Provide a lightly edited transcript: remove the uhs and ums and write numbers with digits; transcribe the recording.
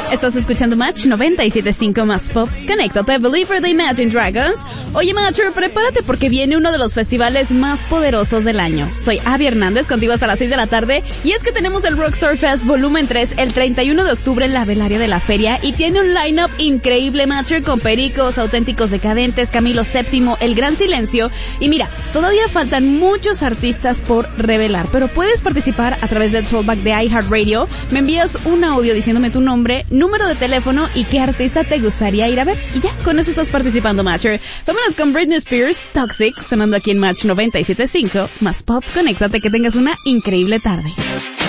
Estás escuchando Match 97.5 más Pop. Conéctate, Believer de Imagine Dragons. Oye, Matcher, prepárate porque viene uno de los festivales más poderosos del año. Soy Abby Hernández, contigo hasta las 6 de la tarde. Y es que tenemos el Rockstar Fest Volumen 3 el 31 de octubre en la Velaria de la Feria. Y tiene un line-up increíble, Matcher, con Pericos, Auténticos Decadentes, Camilo VII, El Gran Silencio. Y mira, todavía faltan muchos artistas por revelar, pero puedes participar a través del Trollback de iHeartRadio. Me envías un audio diciéndome tu nombre, número de teléfono y qué artista te gustaría ir a ver. Y ya, con eso estás participando, Matcher. Vámonos con Britney Spears, Toxic, sonando aquí en Match 97.5. Más Pop, conéctate, que tengas una increíble tarde.